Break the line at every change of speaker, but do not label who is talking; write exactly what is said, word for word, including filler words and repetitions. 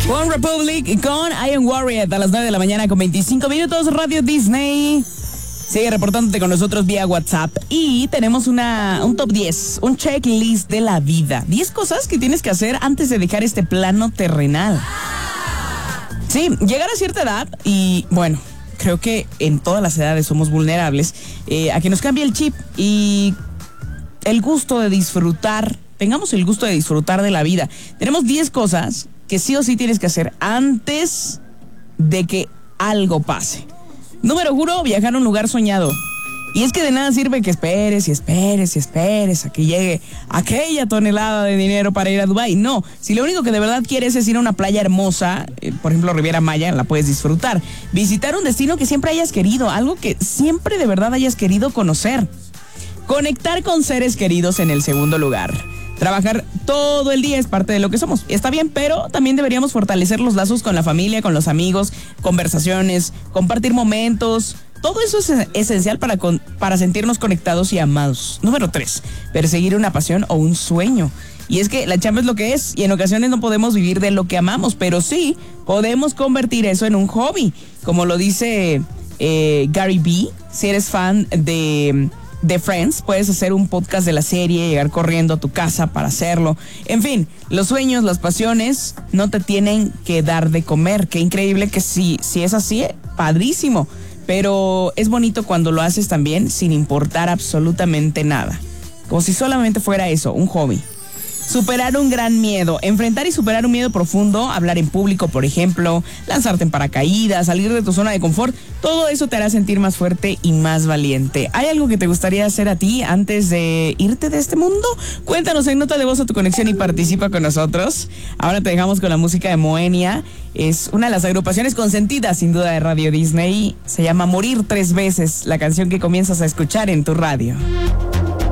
One Republic con I Am Warrior a las nueve de la mañana con veinticinco minutos. Radio Disney sigue reportándote con nosotros vía WhatsApp. Y tenemos una, un top diez, un checklist de la vida. diez cosas que tienes que hacer antes de dejar este plano terrenal. Sí, llegar a cierta edad y, bueno, creo que en todas las edades somos vulnerables eh, a que nos cambie el chip y el gusto de disfrutar, tengamos el gusto de disfrutar de la vida. Tenemos diez cosas que sí o sí tienes que hacer antes de que algo pase. Número uno, viajar a un lugar soñado. Y es que de nada sirve que esperes y esperes y esperes a que llegue aquella tonelada de dinero para ir a Dubái. No, si lo único que de verdad quieres es ir a una playa hermosa, eh, por ejemplo Riviera Maya, la puedes disfrutar. Visitar un destino que siempre hayas querido, algo que siempre de verdad hayas querido conocer. Conectar con seres queridos en el segundo lugar. Trabajar todo el día es parte de lo que somos. Está bien, pero también deberíamos fortalecer los lazos con la familia, con los amigos, conversaciones, compartir momentos. Todo eso es esencial para, con, para sentirnos conectados y amados. Número tres, perseguir una pasión o un sueño. Y es que la chamba es lo que es y en ocasiones no podemos vivir de lo que amamos, pero sí podemos convertir eso en un hobby. Como lo dice eh, Gary Vee, si eres fan de... de Friends, puedes hacer un podcast de la serie, llegar corriendo a tu casa para hacerlo. En fin, los sueños, las pasiones no te tienen que dar de comer. Qué increíble que si, si es así, padrísimo. Pero es bonito cuando lo haces también sin importar absolutamente nada. Como si solamente fuera eso, un hobby. Superar un gran miedo. Enfrentar y superar un miedo profundo, hablar en público, por ejemplo, lanzarte en paracaídas, salir de tu zona de confort, todo eso te hará sentir más fuerte y más valiente. ¿Hay algo que te gustaría hacer a ti antes de irte de este mundo? Cuéntanos en nota de voz a tu conexión y participa con nosotros. Ahora te dejamos con la música de Moenia. Es una de las agrupaciones consentidas, sin duda, de Radio Disney. Se llama Morir Tres Veces, la canción que comienzas a escuchar en tu radio.